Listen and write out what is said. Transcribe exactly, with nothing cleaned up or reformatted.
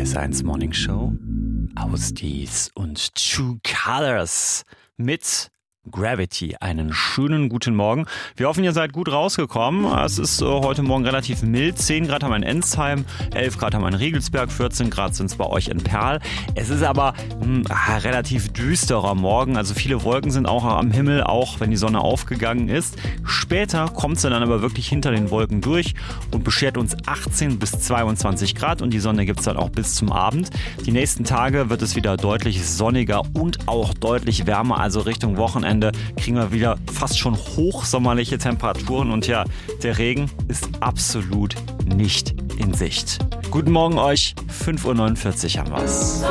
S eins Morning Show. Ausdies und True Colors mit Gravity. Einen schönen guten Morgen. Wir hoffen, ihr seid gut rausgekommen. Es ist äh, heute Morgen relativ mild. zehn Grad haben wir in Ensheim, elf Grad haben wir in Regelsberg, vierzehn Grad sind es bei euch in Perl. Es ist aber ein relativ düsterer Morgen. Also viele Wolken sind auch am Himmel, auch wenn die Sonne aufgegangen ist. Später kommt sie dann aber wirklich hinter den Wolken durch und beschert uns achtzehn bis zweiundzwanzig Grad und die Sonne gibt es dann auch bis zum Abend. Die nächsten Tage wird es wieder deutlich sonniger und auch deutlich wärmer, also Richtung Wochenende kriegen wir wieder fast schon hochsommerliche Temperaturen und ja, der Regen ist absolut nicht in Sicht. Guten Morgen euch, fünf Uhr neunundvierzig haben wir's.